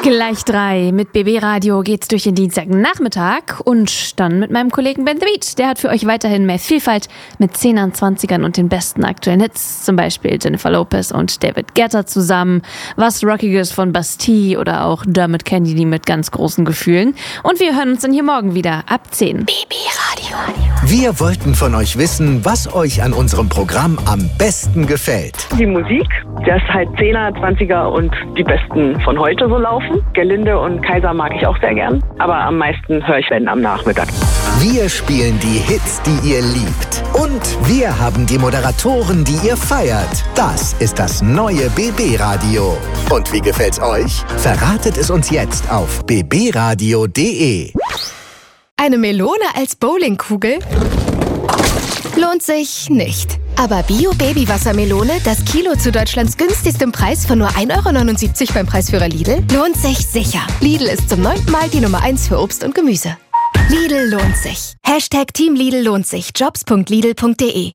Gleich 3. Mit BB Radio geht's durch den Dienstagnachmittag und dann mit meinem Kollegen Ben The Beat. Der hat für euch weiterhin mehr Vielfalt mit 10ern, 20ern und den besten aktuellen Hits. Zum Beispiel Jennifer Lopez und David Guetta zusammen, was Rockiges von Bastille oder auch Dermot Kennedy mit ganz großen Gefühlen. Und wir hören uns dann hier morgen wieder ab 10. BB Radio. Wir wollten von euch wissen, was euch an unserem Programm am besten gefällt. Die Musik, dass halt 10er, 20er und die besten von heute so laufen. Gerlinde und Kaiser mag ich auch sehr gern, aber am meisten höre ich wenn am Nachmittag. Wir spielen die Hits, die ihr liebt. Und wir haben die Moderatoren, die ihr feiert. Das ist das neue BB Radio. Und wie gefällt's euch? Verratet es uns jetzt auf bbradio.de. Eine Melone als Bowlingkugel? Lohnt sich nicht. Aber Bio-Baby-Wassermelone, das Kilo zu Deutschlands günstigstem Preis von nur 1,79 € beim Preisführer Lidl, lohnt sich sicher. Lidl ist zum 9. Mal die Nummer 1 für Obst und Gemüse. Lidl lohnt sich. #Team Lidl lohnt sich. Jobs.lidl.de.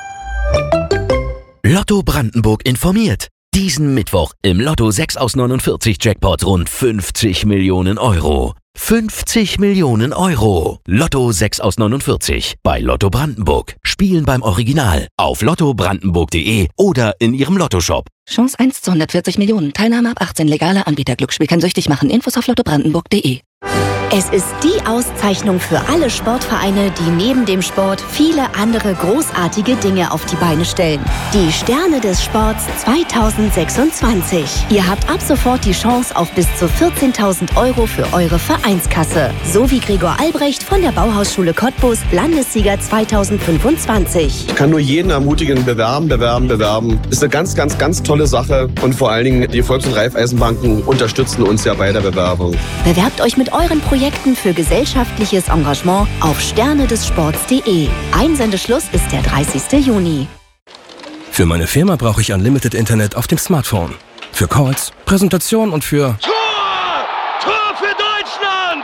Lotto Brandenburg informiert. Diesen Mittwoch im Lotto 6 aus 49 Jackpot rund 50 Millionen Euro. 50 Millionen Euro. Lotto 6 aus 49 bei Lotto Brandenburg. Spielen beim Original auf lottobrandenburg.de oder in ihrem Lottoshop. Chance 1 zu 140 Millionen. Teilnahme ab 18. Legaler Anbieter. Glücksspiel kann süchtig machen. Infos auf lottobrandenburg.de. Es ist die Auszeichnung für alle Sportvereine, die neben dem Sport viele andere großartige Dinge auf die Beine stellen. Die Sterne des Sports 2026. Ihr habt ab sofort die Chance auf bis zu 14.000 € für eure Vereinskasse. So wie Gregor Albrecht von der Bauhausschule Cottbus, Landessieger 2025. Ich kann nur jeden ermutigen, bewerben. Ist eine ganz, ganz, ganz tolle Sache. Und vor allen Dingen, die Volks- und Raiffeisenbanken unterstützen uns ja bei der Bewerbung. Bewerbt euch mit euren Projekten für gesellschaftliches Engagement auf sternedessports.de. Einsendeschluss ist der 30. Juni. Für meine Firma brauche ich Unlimited Internet auf dem Smartphone. Für Calls, Präsentation und für... Tor für Deutschland!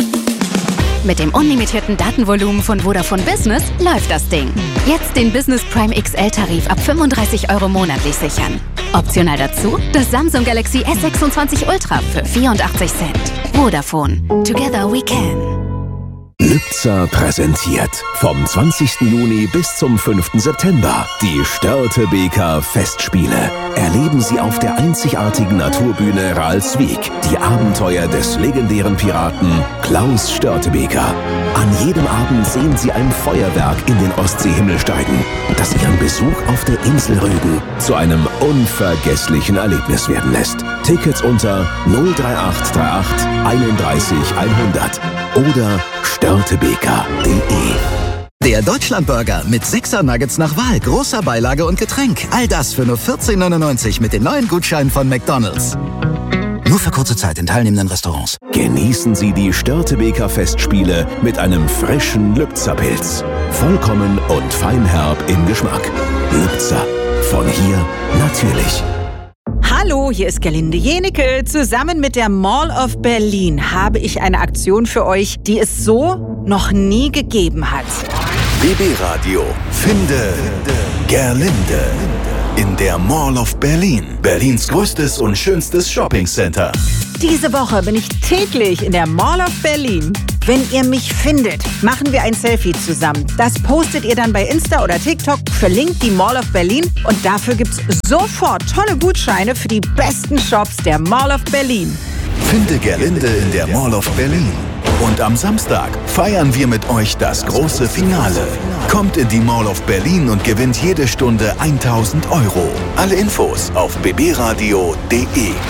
Mit dem unlimitierten Datenvolumen von Vodafone Business läuft das Ding. Jetzt den Business Prime XL-Tarif ab 35 € monatlich sichern. Optional dazu das Samsung Galaxy S26 Ultra für 84 Cent. Vodafone. Together we can. Lübzer präsentiert vom 20. Juni bis zum 5. September die Störtebeker Festspiele. Erleben Sie auf der einzigartigen Naturbühne Ralswiek die Abenteuer des legendären Piraten Klaus Störtebeker. An jedem Abend sehen Sie ein Feuerwerk in den Ostseehimmel steigen, das Ihren Besuch auf der Insel Rügen zu einem unvergesslichen Erlebnis werden lässt. Tickets unter 03838 31 100 oder störtebeker.de. Der Deutschlandburger mit 6er Nuggets nach Wahl, großer Beilage und Getränk. All das für nur 14,99 € mit den neuen Gutscheinen von McDonald's. Nur für kurze Zeit in teilnehmenden Restaurants. Genießen Sie die Störtebeker Festspiele mit einem frischen Lübzer Pilz. Vollkommen und feinherb im Geschmack. Lübzer. Von hier natürlich. Hallo, hier ist Gerlinde Jenecke. Zusammen mit der Mall of Berlin habe ich eine Aktion für euch, die es so noch nie gegeben hat. BB Radio. Finde Gerlinde in der Mall of Berlin. Berlins größtes und schönstes Shoppingcenter. Diese Woche bin ich täglich in der Mall of Berlin. Wenn ihr mich findet, machen wir ein Selfie zusammen. Das postet ihr dann bei Insta oder TikTok, verlinkt die Mall of Berlin und dafür gibt's sofort tolle Gutscheine für die besten Shops der Mall of Berlin. Finde Gerlinde in der Mall of Berlin. Und am Samstag feiern wir mit euch das große Finale. Kommt in die Mall of Berlin und gewinnt jede Stunde 1.000 €. Alle Infos auf bbradio.de.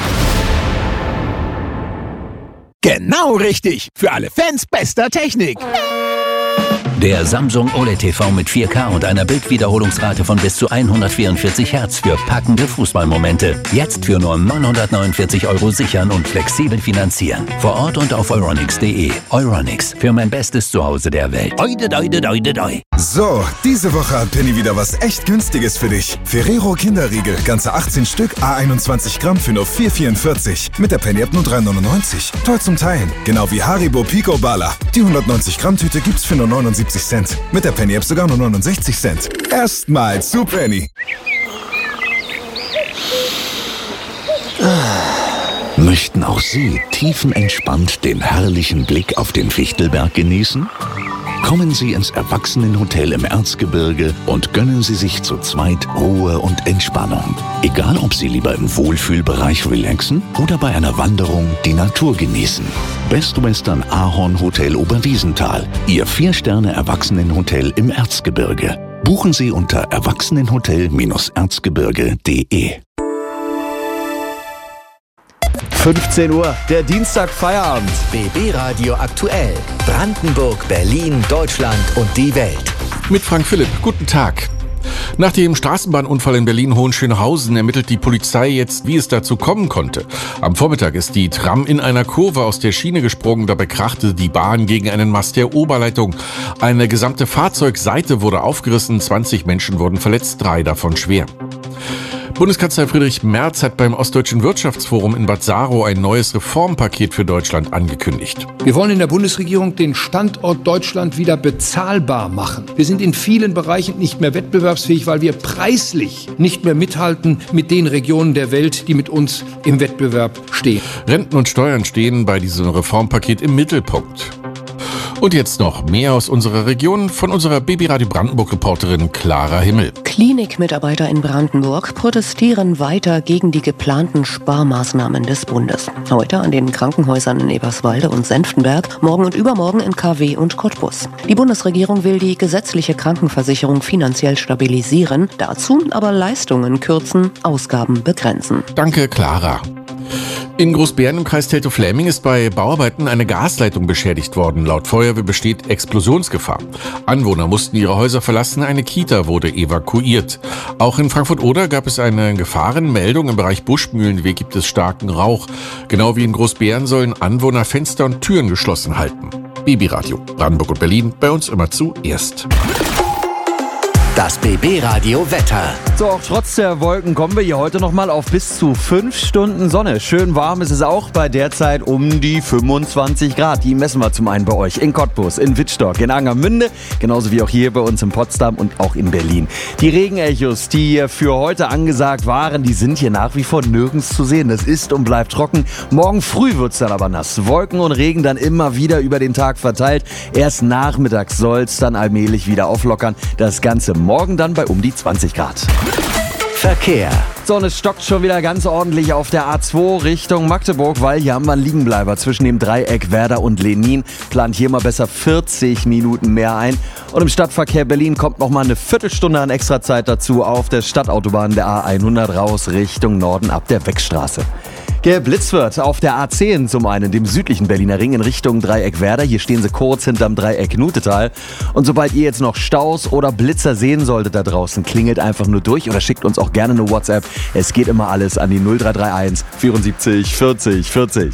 Genau richtig. Für alle Fans bester Technik. Der Samsung OLED TV mit 4K und einer Bildwiederholungsrate von bis zu 144 Hertz für packende Fußballmomente. Jetzt für nur 949 € sichern und flexibel finanzieren. Vor Ort und auf euronics.de. Euronics, für mein bestes Zuhause der Welt. Doi. So, diese Woche hat Penny wieder was echt Günstiges für dich. Ferrero Kinderriegel, ganze 18 Stück, A21 Gramm für nur 4,44. Mit der Penny-App nur 3,99. Toll zum Teilen. Genau wie Haribo Pico Bala. Die 190 Gramm Tüte gibt's für nur 79 Cent. Mit der Penny-App sogar nur 69 Cent. Erstmal zu Penny. Möchten auch Sie tiefenentspannt den herrlichen Blick auf den Fichtelberg genießen? Kommen Sie ins Erwachsenenhotel im Erzgebirge und gönnen Sie sich zu zweit Ruhe und Entspannung. Egal, ob Sie lieber im Wohlfühlbereich relaxen oder bei einer Wanderung die Natur genießen. Best Western Ahorn Hotel Oberwiesenthal, Ihr 4-Sterne-Erwachsenenhotel im Erzgebirge. Buchen Sie unter erwachsenenhotel-erzgebirge.de. 15 Uhr, der Dienstag-Feierabend. BB Radio aktuell. Brandenburg, Berlin, Deutschland und die Welt. Mit Frank Philipp, guten Tag. Nach dem Straßenbahnunfall in Berlin-Hohenschönhausen ermittelt die Polizei jetzt, wie es dazu kommen konnte. Am Vormittag ist die Tram in einer Kurve aus der Schiene gesprungen. Dabei krachte die Bahn gegen einen Mast der Oberleitung. Eine gesamte Fahrzeugseite wurde aufgerissen, 20 Menschen wurden verletzt, 3 davon schwer. Bundeskanzler Friedrich Merz hat beim Ostdeutschen Wirtschaftsforum in Bad Saro ein neues Reformpaket für Deutschland angekündigt. Wir wollen in der Bundesregierung den Standort Deutschland wieder bezahlbar machen. Wir sind in vielen Bereichen nicht mehr wettbewerbsfähig, weil wir preislich nicht mehr mithalten mit den Regionen der Welt, die mit uns im Wettbewerb stehen. Renten und Steuern stehen bei diesem Reformpaket im Mittelpunkt. Und jetzt noch mehr aus unserer Region von unserer BB Radio Brandenburg-Reporterin Clara Himmel. Klinikmitarbeiter in Brandenburg protestieren weiter gegen die geplanten Sparmaßnahmen des Bundes. Heute an den Krankenhäusern in Eberswalde und Senftenberg, morgen und übermorgen in KW und Cottbus. Die Bundesregierung will die gesetzliche Krankenversicherung finanziell stabilisieren, dazu aber Leistungen kürzen, Ausgaben begrenzen. Danke, Clara. In Großbären im Kreis Teltow-Fläming ist bei Bauarbeiten eine Gasleitung beschädigt worden. Laut Feuerwehr besteht Explosionsgefahr. Anwohner mussten ihre Häuser verlassen, eine Kita wurde evakuiert. Auch in Frankfurt-Oder gab es eine Gefahrenmeldung. Im Bereich Buschmühlenweg gibt es starken Rauch. Genau wie in Großbären sollen Anwohner Fenster und Türen geschlossen halten. BB Radio, Brandenburg und Berlin, bei uns immer zuerst. Das BB Radio Wetter. So, auch trotz der Wolken kommen wir hier heute nochmal auf bis zu 5 Stunden Sonne. Schön warm ist es auch bei derzeit um die 25 Grad. Die messen wir zum einen bei euch in Cottbus, in Wittstock, in Angermünde, genauso wie auch hier bei uns in Potsdam und auch in Berlin. Die Regenechos, die für heute angesagt waren, die sind hier nach wie vor nirgends zu sehen. Das ist und bleibt trocken. Morgen früh wird es dann aber nass. Wolken und Regen dann immer wieder über den Tag verteilt. Erst nachmittags soll es dann allmählich wieder auflockern. Das Ganze morgen dann bei um die 20 Grad. Verkehr. So, und es stockt schon wieder ganz ordentlich auf der A2 Richtung Magdeburg, weil hier haben wir einen Liegenbleiber zwischen dem Dreieck Werder und Lenin. Plant hier mal besser 40 Minuten mehr ein. Und im Stadtverkehr Berlin kommt noch mal eine Viertelstunde an Extrazeit dazu auf der Stadtautobahn der A100 raus Richtung Norden ab der Weckstraße. Geblitzt wird auf der A10 zum einen, dem südlichen Berliner Ring in Richtung Dreieck Werder. Hier stehen sie kurz hinterm Dreieck Nutetal. Und sobald ihr jetzt noch Staus oder Blitzer sehen solltet da draußen, klingelt einfach nur durch oder schickt uns auch gerne eine WhatsApp. Es geht immer alles an die 0331 74 40 40.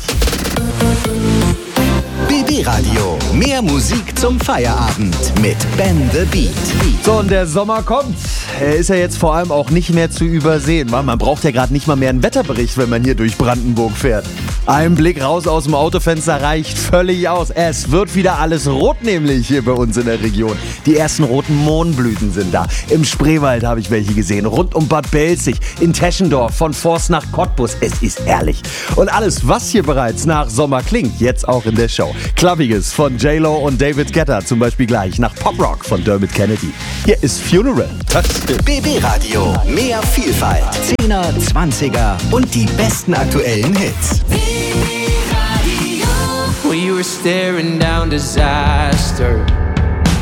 BB Radio. Mehr Musik zum Feierabend mit Ben the Beat. So, und der Sommer kommt. Er ist ja jetzt vor allem auch nicht mehr zu übersehen. Man braucht ja gerade nicht mal mehr einen Wetterbericht, wenn man hier durch Brandenburg fährt. Ein Blick raus aus dem Autofenster reicht völlig aus. Es wird wieder alles rot, nämlich hier bei uns in der Region. Die ersten roten Mohnblüten sind da. Im Spreewald habe ich welche gesehen. Rund um Bad Belzig, in Teschendorf, von Forst nach Cottbus. Es ist herrlich. Und alles, was hier bereits nach Sommer klingt, jetzt auch in der Show. Klappiges von J-Lo und David Guetta, zum Beispiel gleich nach Poprock von Dermot Kennedy. Hier ist Funeral. BB Radio. Mehr Vielfalt. 10er, 20er und die besten aktuellen Hits. We were staring down disaster.